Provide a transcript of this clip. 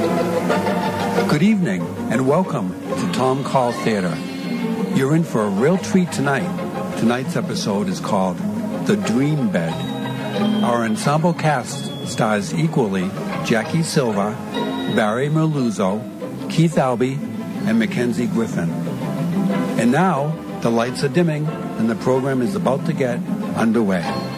Good evening and welcome to Tom Call Theater. You're in for a real treat tonight. Tonight's episode is called The Dream Bed. Our ensemble cast stars equally Jackie Silva, Barry Merluzzo, Keith Albee, and Mackenzie Griffin. And now, the lights are dimming and the program is about to get underway.